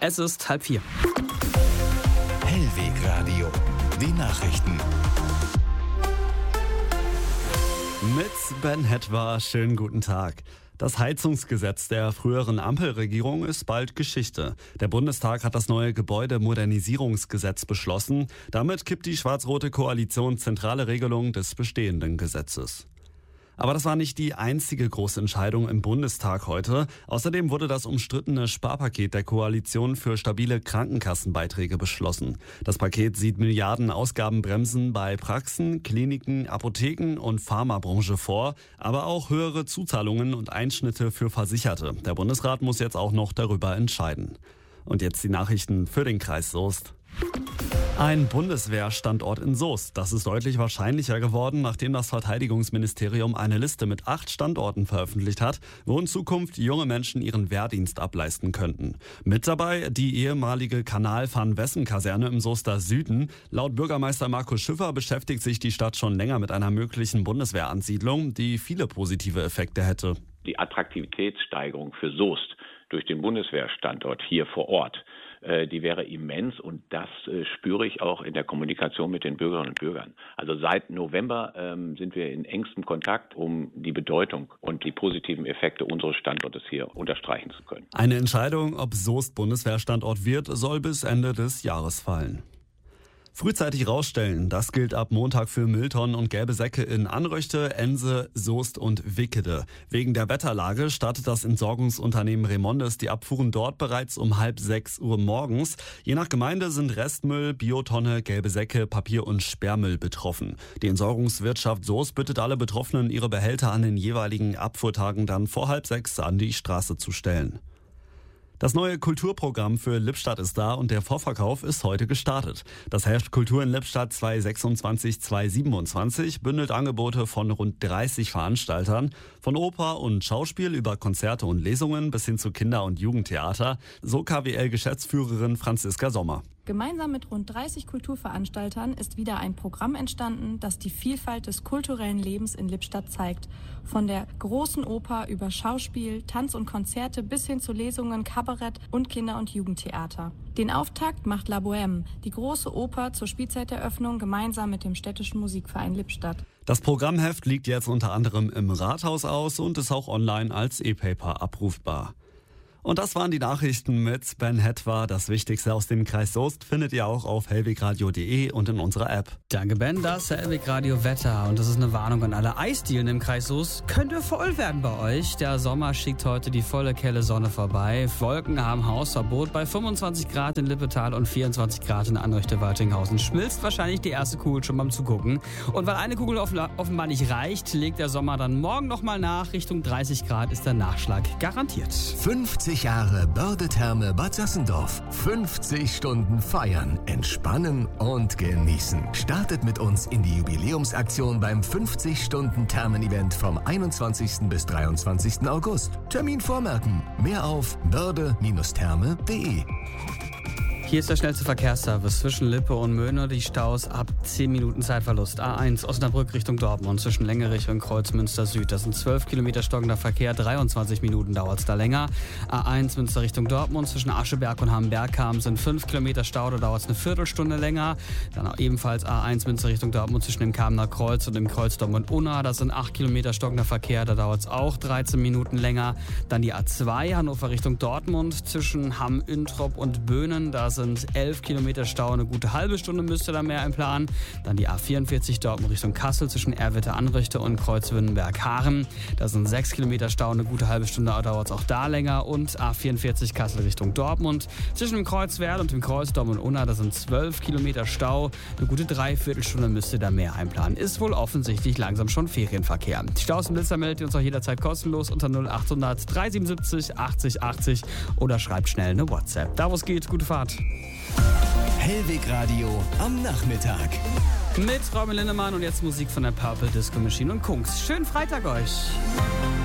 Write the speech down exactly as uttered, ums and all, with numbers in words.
Es ist halb vier. Hellwegradio, die Nachrichten. Mit Ben Hetwa, schönen guten Tag. Das Heizungsgesetz der früheren Ampelregierung ist bald Geschichte. Der Bundestag hat das neue Gebäudemodernisierungsgesetz beschlossen. Damit kippt die schwarz-rote Koalition zentrale Regelungen des bestehenden Gesetzes. Aber das war nicht die einzige große Entscheidung im Bundestag heute. Außerdem wurde das umstrittene Sparpaket der Koalition für stabile Krankenkassenbeiträge beschlossen. Das Paket sieht Milliarden Ausgabenbremsen bei Praxen, Kliniken, Apotheken und Pharmabranche vor, aber auch höhere Zuzahlungen und Einschnitte für Versicherte. Der Bundesrat muss jetzt auch noch darüber entscheiden. Und jetzt die Nachrichten für den Kreis Soest. Ein Bundeswehrstandort in Soest. Das ist deutlich wahrscheinlicher geworden, nachdem das Verteidigungsministerium eine Liste mit acht Standorten veröffentlicht hat, wo in Zukunft junge Menschen ihren Wehrdienst ableisten könnten. Mit dabei die ehemalige Kanal-Van-Wessen-Kaserne im Soester Süden. Laut Bürgermeister Markus Schiffer beschäftigt sich die Stadt schon länger mit einer möglichen Bundeswehransiedlung, die viele positive Effekte hätte. Die Attraktivitätssteigerung für Soest durch den Bundeswehrstandort hier vor Ort, die wäre immens, und das äh, spüre ich auch in der Kommunikation mit den Bürgerinnen und Bürgern. Also seit November ähm, sind wir in engstem Kontakt, um die Bedeutung und die positiven Effekte unseres Standortes hier unterstreichen zu können. Eine Entscheidung, ob Soest Bundeswehrstandort wird, soll bis Ende des Jahres fallen. Frühzeitig rausstellen, das gilt ab Montag für Mülltonnen und gelbe Säcke in Anröchte, Ense, Soest und Wickede. Wegen der Wetterlage startet das Entsorgungsunternehmen Remondes die Abfuhren dort bereits um halb sechs Uhr morgens. Je nach Gemeinde sind Restmüll, Biotonne, gelbe Säcke, Papier und Sperrmüll betroffen. Die Entsorgungswirtschaft Soest bittet alle Betroffenen, ihre Behälter an den jeweiligen Abfuhrtagen dann vor halb sechs an die Straße zu stellen. Das neue Kulturprogramm für Lippstadt ist da und der Vorverkauf ist heute gestartet. Das Heft Kultur in Lippstadt zweitausendsechsundzwanzig zweitausendsiebenundzwanzig bündelt Angebote von rund dreißig Veranstaltern, von Oper und Schauspiel über Konzerte und Lesungen bis hin zu Kinder- und Jugendtheater, so K W L-Geschäftsführerin Franziska Sommer. Gemeinsam mit rund dreißig Kulturveranstaltern ist wieder ein Programm entstanden, das die Vielfalt des kulturellen Lebens in Lippstadt zeigt. Von der großen Oper über Schauspiel, Tanz und Konzerte bis hin zu Lesungen, Kabarett und Kinder- und Jugendtheater. Den Auftakt macht La Bohème, die große Oper zur Spielzeiteröffnung gemeinsam mit dem Städtischen Musikverein Lippstadt. Das Programmheft liegt jetzt unter anderem im Rathaus aus und ist auch online als E-Paper abrufbar. Und das waren die Nachrichten mit Ben Hetwa. Das Wichtigste aus dem Kreis Soest findet ihr auch auf hellwegradio punkt de und in unserer App. Danke Ben, das ist Hellwegradio Wetter und das ist eine Warnung an alle Eisdielen im Kreis Soest. Könnte voll werden bei euch. Der Sommer schickt heute die volle kelle Sonne vorbei. Wolken haben Hausverbot bei fünfundzwanzig Grad in Lippetal und vierundzwanzig Grad in Anröchte-Waltinghausen. Schmilzt wahrscheinlich die erste Kugel schon beim Zugucken. Und weil eine Kugel offenbar nicht reicht, legt der Sommer dann morgen nochmal nach. Richtung dreißig Grad ist der Nachschlag garantiert. fünfzig Jahre Börde-Therme Bad Sassendorf. fünfzig Stunden feiern, entspannen und genießen. Startet mit uns in die Jubiläumsaktion beim fünfzig-Stunden-Thermen-Event vom einundzwanzigsten bis dreiundzwanzigsten August. Termin vormerken. Mehr auf börde Therme punkt de. Hier ist der schnellste Verkehrsservice zwischen Lippe und Möhne. Die Staus ab zehn Minuten Zeitverlust. A eins Osnabrück Richtung Dortmund zwischen Längerich und Kreuzmünster Süd. Das sind zwölf Kilometer stockender Verkehr. dreiundzwanzig Minuten dauert es da länger. A eins Münster Richtung Dortmund zwischen Ascheberg und Hamberg-Ham sind fünf Kilometer Stau. Da dauert es eine Viertelstunde länger. Dann ebenfalls A eins Münster Richtung Dortmund zwischen dem Kamener Kreuz und dem Kreuz Dortmund-Unna. Das sind acht Kilometer stockender Verkehr. Da dauert es auch dreizehn Minuten länger. Dann die A zwei Hannover Richtung Dortmund zwischen Hamm-Üntrop und Böhnen. Da sind elf Kilometer Stau, eine gute halbe Stunde müsste da mehr im Plan. Dann die A vierundvierzig Dortmund Richtung Kassel zwischen Erwitte-Anrichte und Kreuzwindenberg-Haaren. Da sind sechs Kilometer Stau, eine gute halbe Stunde dauert es auch da länger. Und A vierundvierzig Kassel Richtung Dortmund zwischen dem Kreuz Werl und dem Kreuz Dortmund-Unna. Da sind zwölf Kilometer Stau, eine gute Dreiviertelstunde müsste da mehr einplanen. Ist wohl offensichtlich langsam schon Ferienverkehr. Die Staus und Blitzer meldet ihr uns auch jederzeit kostenlos unter null achthundert dreihundertsiebenundsiebzig achtzig achtzig oder schreibt schnell eine WhatsApp. Da wo es geht, gute Fahrt. Hellwegradio am Nachmittag. Mit Robin Lindemann und jetzt Musik von der Purple Disco Machine und Kungs. Schönen Freitag euch.